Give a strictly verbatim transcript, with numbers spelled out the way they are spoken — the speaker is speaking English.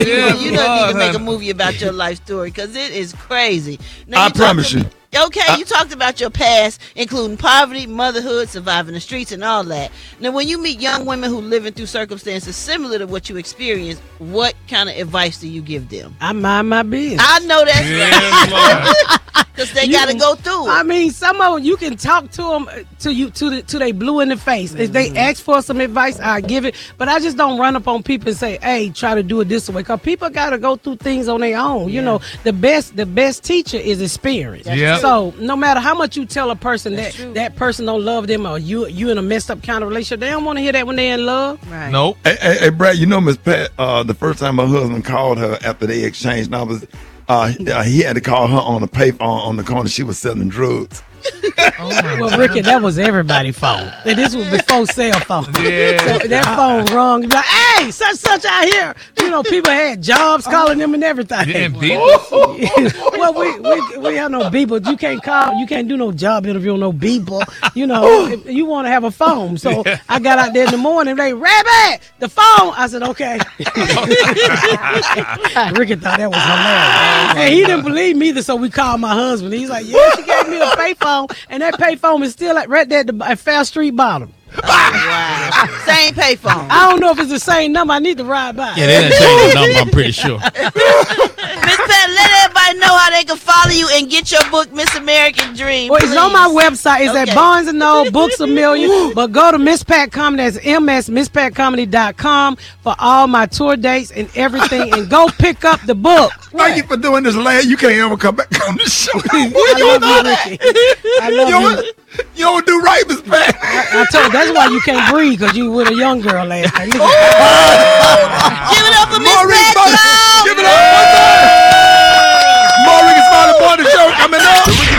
You know, Yeah, you don't need to make a honey. movie about your life story because it is crazy. Now, I you promise talked- you. Okay, you talked about your past, including poverty, motherhood, surviving the streets, and all that. Now, when you meet young women who living through circumstances similar to what you experienced, what kind of advice do you give them? I mind my business. I know that's Yes, Lord. because they You got to can- go through I it. mean, some of them you can talk to them to you to the, to they blue in the face. If they ask for some advice, I give it. But I just don't run up on people and say, "Hey, try to do it this way," because people got to go through things on their own. You know, the best the best teacher is experience. Yeah. So no matter how much you tell a person That's that true. that person don't love them or you you in a messed up kind of relationship, they don't want to hear that when they're in love. Right. Nope. Hey, hey, hey, Brad, you know Miss Pat, uh, the first time my husband called her after they exchanged numbers, uh, he- uh, he had to call her on the payphone on the corner. She was selling drugs. Well, Ricky, that was everybody's phone. And this was before cell phone. Yeah. So that phone rung. Like, hey, such such out here. You know, people had jobs calling them and everything. Yeah, and people. Well, we, we we have no people. You can't call. You can't do no job interview on no people. You know, if you want to have a phone. So I got out there in the morning. They Rabbit, the phone. I said, okay. Ricky thought that was hilarious, and he didn't believe me either. So we called my husband. He's like, yeah, she gave me a payphone, and that payphone is still at right there at, the, at Fair Street bottom. Oh, wow. Same payphone. I don't know if it's the same number. I need to ride by. Yeah, they didn't change the number, I'm pretty sure. Miss Pat, let everybody know how they can follow you and get your book, Miss American Dream. Well, it's on my please. website. It's Okay. at Barnes and Noble, Books a Million. But go to Miss Pat Comedy. That's M S miss pat comedy dot com for all my tour dates and everything. And go pick up the book. Thank you for doing this, lad. You can't ever come back on the show. I love you, Ricky. I You love you. don't, you don't do right, Miss Pat. I told you, that's why you can't breathe, because you were with a young girl last night. Look Give at- it up for Miss Maurice Pat